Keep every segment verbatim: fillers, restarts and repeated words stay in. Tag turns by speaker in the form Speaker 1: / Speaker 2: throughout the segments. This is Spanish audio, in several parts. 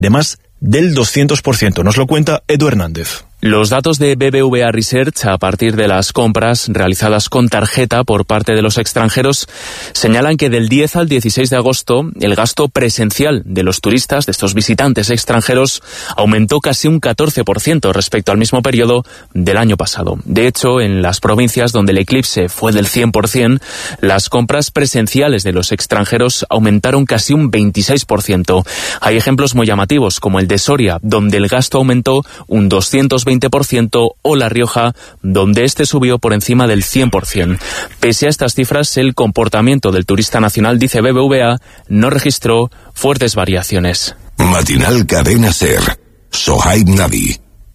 Speaker 1: de más del doscientos por ciento. Nos lo cuenta Edu Hernández.
Speaker 2: Los datos de B B V A Research, a partir de las compras realizadas con tarjeta por parte de los extranjeros, señalan que del diez al dieciséis de agosto el gasto presencial de los turistas, de estos visitantes extranjeros, aumentó casi un catorce por ciento respecto al mismo periodo del año pasado. De hecho, en las provincias donde el eclipse fue del cien por ciento, las compras presenciales de los extranjeros aumentaron casi un veintiséis por ciento. Hay ejemplos muy llamativos, como el de Soria, donde el gasto aumentó un doscientos veinte por ciento, o La Rioja, donde este subió por encima del cien por ciento. Pese a estas cifras, el comportamiento del turista nacional, dice B B V A, no registró fuertes variaciones.
Speaker 3: Matinal Cadena Ser. Sohaib Nabi.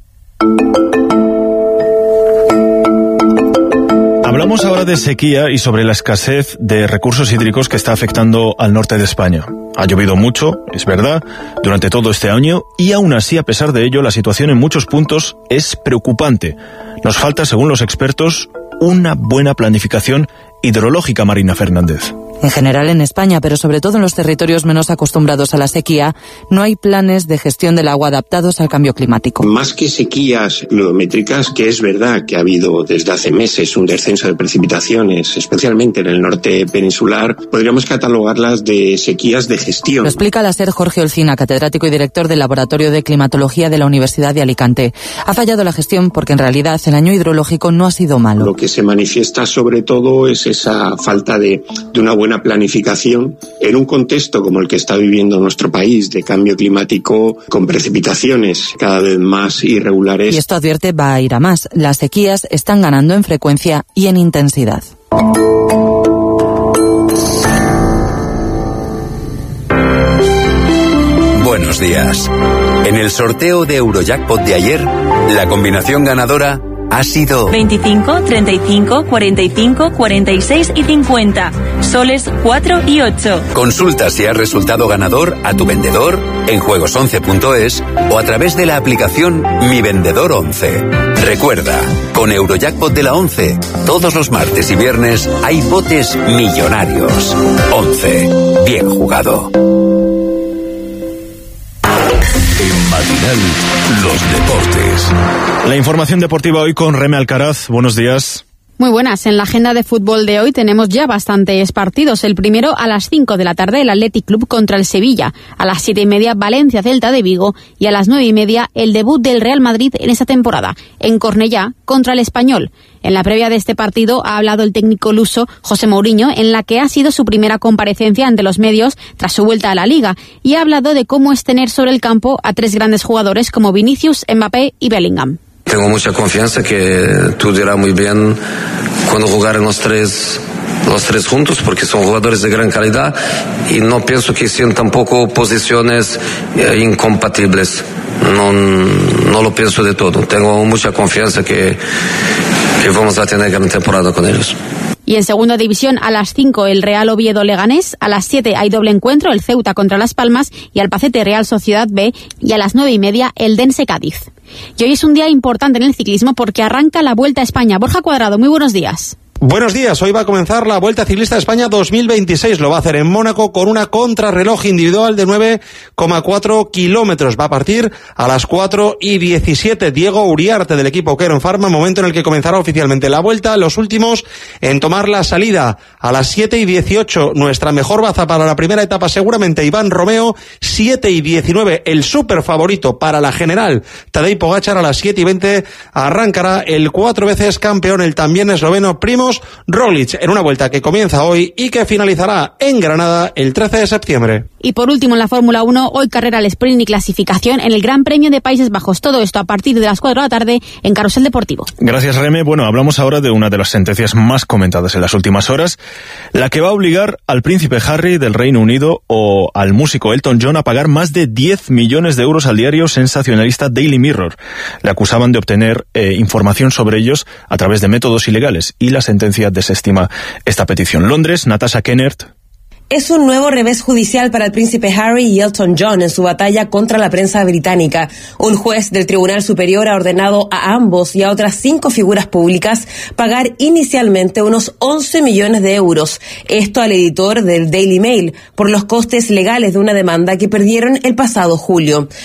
Speaker 1: Hablamos ahora de sequía y sobre la escasez de recursos hídricos que está afectando al norte de España. Ha llovido mucho, es verdad, durante todo este año, y aún así, a pesar de ello, la situación en muchos puntos es preocupante. Nos falta, según los expertos, una buena planificación hidrológica, Marina Fernández.
Speaker 4: En general en España, pero sobre todo en los territorios menos acostumbrados a la sequía, no hay planes de gestión del agua adaptados al cambio climático.
Speaker 5: Más que sequías pluviométricas, que es verdad que ha habido desde hace meses un descenso de precipitaciones, especialmente en el norte peninsular, podríamos catalogarlas de sequías de gestión.
Speaker 4: Lo explica al SER Jorge Olcina, catedrático y director del Laboratorio de Climatología de la Universidad de Alicante. Ha fallado la gestión porque en realidad el año hidrológico no ha sido malo.
Speaker 5: Lo que se manifiesta sobre todo es esa falta de, de una buena planificación en un contexto como el que está viviendo nuestro país, de cambio climático con precipitaciones cada vez más irregulares.
Speaker 4: Y esto, advierte, va a ir a más. Las sequías están ganando en frecuencia y en intensidad.
Speaker 6: Buenos días. En el sorteo de Eurojackpot de ayer, la combinación ganadora ha sido
Speaker 7: veinticinco, treinta y cinco, cuarenta y cinco, cuarenta y seis y cincuenta. Soles cuatro y ocho.
Speaker 6: Consulta si has resultado ganador a tu vendedor en juegos once punto es o a través de la aplicación Mi Vendedor once. Recuerda, con Eurojackpot de la once, todos los martes y viernes hay botes millonarios. once. Bien jugado.
Speaker 3: En Matinal, los deportes.
Speaker 1: La información deportiva hoy con Reme Alcaraz. Buenos días.
Speaker 8: Muy buenas. En la agenda de fútbol de hoy tenemos ya bastantes partidos. El primero a las cinco de la tarde, el Athletic Club contra el Sevilla. A las siete y media, Valencia Celta de Vigo. Y a las nueve y media, el debut del Real Madrid en esta temporada, en Cornellá contra el Español. En la previa de este partido ha hablado el técnico luso José Mourinho, en la que ha sido su primera comparecencia ante los medios tras su vuelta a la Liga, y ha hablado de cómo es tener sobre el campo a tres grandes jugadores como Vinicius, Mbappé y Bellingham.
Speaker 9: Tengo mucha confianza que tú dirás muy bien cuando jugaron los tres los tres juntos, porque son jugadores de gran calidad y no pienso que sean tampoco posiciones eh, incompatibles. No, no lo pienso de todo. Tengo mucha confianza que, que vamos a tener gran temporada con ellos.
Speaker 8: Y en segunda división, a las cinco el Real Oviedo Leganés, a las siete hay doble encuentro, el Ceuta contra Las Palmas y Albacete Real Sociedad B, y a las nueve y media el Dense Cádiz. Y hoy es un día importante en el ciclismo porque arranca la Vuelta a España. Borja Cuadrado, muy buenos días.
Speaker 10: Buenos días, hoy va a comenzar la Vuelta Ciclista de España dos mil veintiséis. Lo va a hacer en Mónaco con una contrarreloj individual de nueve coma cuatro kilómetros. Va a partir a las cuatro y diecisiete. Diego Uriarte del equipo Quero Pharma, momento en el que comenzará oficialmente la Vuelta. Los últimos en tomar la salida a las siete y dieciocho. Nuestra mejor baza para la primera etapa seguramente Iván Romeo. siete y diecinueve el súper favorito para la general Tadej Pogačar. A las siete y veinte arrancará el cuatro veces campeón, el también esloveno Primož Roglič, en una vuelta que comienza hoy y que finalizará en Granada el trece de septiembre.
Speaker 8: Y por último en la Fórmula uno, hoy carrera al sprint y clasificación en el Gran Premio de Países Bajos. Todo esto a partir de las cuatro de la tarde en Carrusel Deportivo.
Speaker 1: Gracias, Reme. Bueno, hablamos ahora de una de las sentencias más comentadas en las últimas horas, la que va a obligar al príncipe Harry del Reino Unido o al músico Elton John a pagar más de diez millones de euros al diario sensacionalista Daily Mirror. Le acusaban de obtener eh, información sobre ellos a través de métodos ilegales y la sentencia desestima esta petición. Londres, Natasha Kennert.
Speaker 11: Es un nuevo revés judicial para el príncipe Harry y Elton John en su batalla contra la prensa británica. Un juez del Tribunal Superior ha ordenado a ambos y a otras cinco figuras públicas pagar inicialmente unos once millones de euros. Esto al editor del Daily Mail por los costes legales de una demanda que perdieron el pasado julio.